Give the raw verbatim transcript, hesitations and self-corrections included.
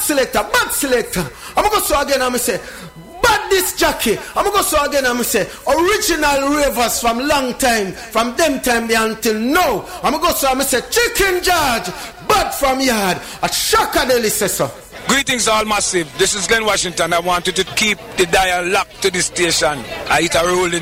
selector, bad selector. I'm going to go so again and I say, bad this Jackie. I'm going to go so again and I say, original ravers from long time, from them time there until now. I'm going to go so and I say, Chicken George, bad from yard. A shocker daily say so. Greetings all massive. This is Glenn Washington. I want you to keep the dial locked to this station. I hit a rolling